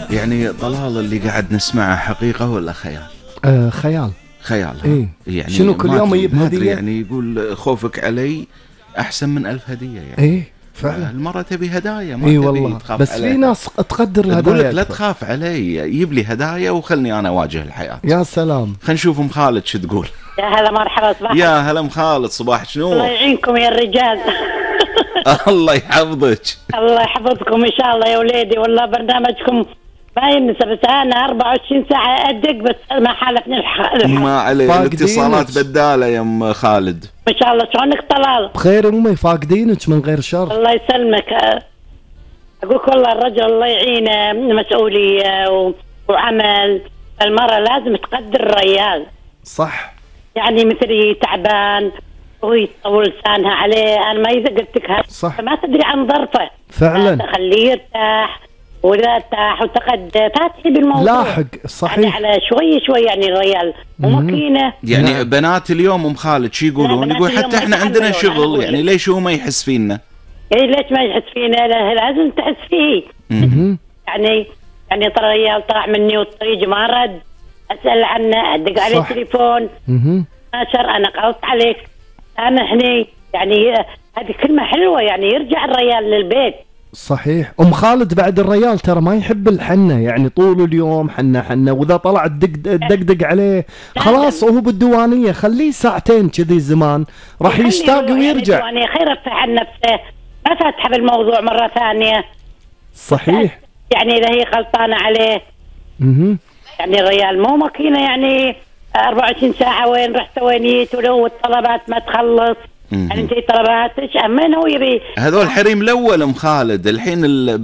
يعني طلال اللي قاعد نسمعه حقيقة ولا خيال؟ خيال. خيال. إيه؟ يعني شنو كل يوم يجيب هدية؟ يعني يقول خوفك علي أحسن من 1000 هدية يعني. إيه فعلا. المرة تبي هدايا ما إيه تبي والله. تخاف بس عليها. في ناس تقدر الهدايا. تقول لك لا تخاف علي، يجيب لي هدايا وخلني أنا أواجه الحياة. يا سلام. خلينا نشوف أم خالد شو تقول. يا هلا مرحبا صباح. يا هلا أم خالد صباح شنو. الله يعينكم يا الرجال. الله يحفظك. الله يحفظكم إن شاء الله يا وليدي، والله برنامجكم ما ينسى، بس أنا 24 ساعة أدق بس ما حالفني الحق. ما عليه، الاتصالات بدالة يا أم خالد. إن شاء الله. شلونك طلال؟ بخير أمي، فاقدينك من غير شر. الله يسلمك. أقولك والله الرجل الله يعينه، مسؤولية وعمل. المرة لازم تقدر الرجال. صح. يعني مثلي تعبان ويطول لسانها عليه، أنا ما إذا قلت لك صح. ما تدري عن ظرفه فعلا. خليه يرتاح ولا ارتاح وتقد فاتحي بالموضوع. لاحق. صحيح. يعني على شوي شوي يعني الريال وماكينه. يعني نعم. بنات اليوم ام خالد شو يقولون؟ يقول حتى احنا عندنا شغل، يعني ليش هو ما يحس فينا؟ يعني ليش ما يحس فينا؟ لازم تحس فيه. يعني ترى الريال طلع مني والطريق ما رد، اسال عنه، ادق عليه تليفون، ناشر انا قلت عليك سامحني. يعني هذه كلمه حلوه، يعني يرجع الريال للبيت. صحيح. ام خالد بعد الريال ترى ما يحب الحنه، يعني طول اليوم حنه، واذا طلع دقدق عليه خلاص وهو بالديوانيه، خليه ساعتين كذي زمان راح يشتاق ويرجع. يعني خير يرفع عن نفسه، ما فاتحه بالموضوع مره ثانيه. صحيح. يعني اذا هي غلطانه عليه. يعني الريال مو ماكينه، يعني 24 ساعه وين رحت وين جيت، ولو الطلبات ما تخلص. يعني انت طلباتك من هو يبي هذول حريم الاول ام خالد الحين